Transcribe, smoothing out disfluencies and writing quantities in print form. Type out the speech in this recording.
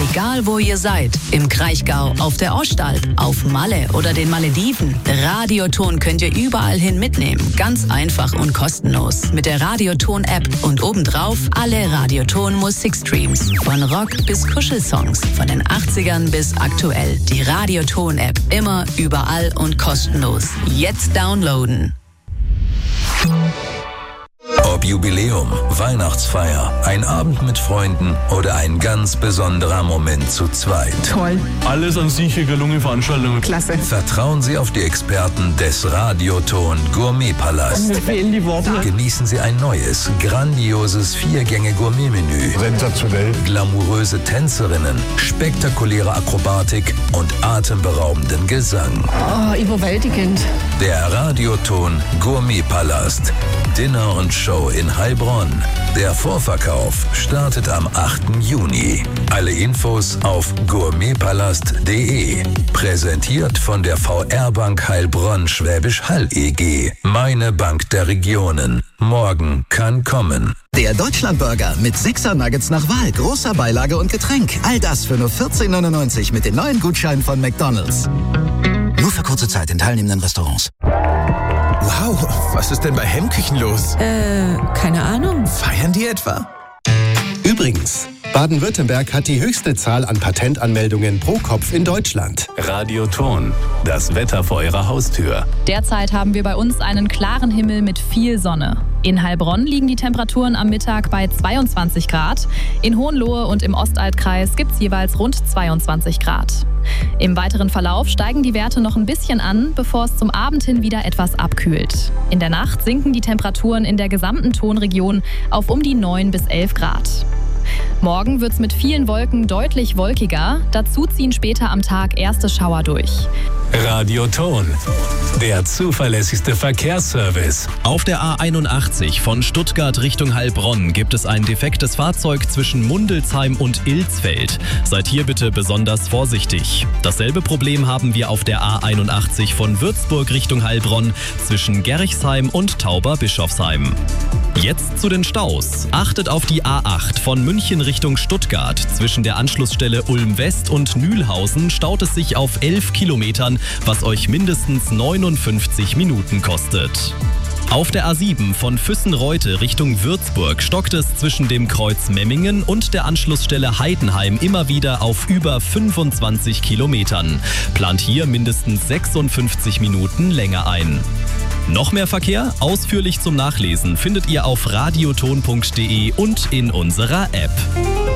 Egal wo ihr seid, im Kraichgau, auf der Ostalb, auf Malle oder den Malediven, Radioton könnt ihr überall hin mitnehmen. Ganz einfach und kostenlos. Mit der Radioton-App und obendrauf alle Radioton-Musikstreams. Von Rock bis Kuschelsongs, von den 80ern bis aktuell. Die Radioton-App, immer, überall und kostenlos. Jetzt downloaden. Ob Jubiläum, Weihnachtsfeier, ein Abend mit Freunden oder ein ganz besonderer Moment zu zweit. Toll. Alles an sich eine gelungene Veranstaltung. Klasse. Vertrauen Sie auf die Experten des Radioton Gourmetpalast. Mir fehlen die Worte. Genießen Sie ein neues, grandioses 4-Gänge-Gourmet-Menü. Sensationell. Glamouröse Tänzerinnen, spektakuläre Akrobatik und atemberaubenden Gesang. Oh, überwältigend. Der Radioton Gourmetpalast. Dinner und Show in Heilbronn. Der Vorverkauf startet am 8. Juni. Alle Infos auf gourmetpalast.de. Präsentiert von der VR-Bank Heilbronn Schwäbisch Hall e.G. Meine Bank der Regionen. Morgen kann kommen. Der Deutschlandburger mit 6er Nuggets nach Wahl, großer Beilage und Getränk. All das für nur 14,99 mit den neuen Gutscheinen von McDonald's. Nur für kurze Zeit in teilnehmenden Restaurants. Wow, was ist denn bei Hemmküchen los? Keine Ahnung. Feiern die etwa? Übrigens, Baden-Württemberg hat die höchste Zahl an Patentanmeldungen pro Kopf in Deutschland. Radioton, das Wetter vor Ihrer Haustür. Derzeit haben wir bei uns einen klaren Himmel mit viel Sonne. In Heilbronn liegen die Temperaturen am Mittag bei 22 Grad. In Hohenlohe und im Ostalbkreis gibt es jeweils rund 22 Grad. Im weiteren Verlauf steigen die Werte noch ein bisschen an, bevor es zum Abend hin wieder etwas abkühlt. In der Nacht sinken die Temperaturen in der gesamten Tonregion auf um die 9 bis 11 Grad. Morgen wird es mit vielen Wolken deutlich wolkiger. Dazu ziehen später am Tag erste Schauer durch. Radioton, der zuverlässigste Verkehrsservice. Auf der A81 von Stuttgart Richtung Heilbronn gibt es ein defektes Fahrzeug zwischen Mundelsheim und Ilsfeld. Seid hier bitte besonders vorsichtig. Dasselbe Problem haben wir auf der A81 von Würzburg Richtung Heilbronn zwischen Gerrichsheim und Tauberbischofsheim. Jetzt zu den Staus. Achtet auf die A8 von München Richtung Stuttgart. Zwischen der Anschlussstelle Ulm West und Nühlhausen staut es sich auf 11 Kilometern, was euch mindestens 59 Minuten kostet. Auf der A7 von Füssen-Reute Richtung Würzburg stockt es zwischen dem Kreuz Memmingen und der Anschlussstelle Heidenheim immer wieder auf über 25 Kilometern. Plant hier mindestens 56 Minuten länger ein. Noch mehr Verkehr? Ausführlich zum Nachlesen findet ihr auf radioton.de und in unserer App.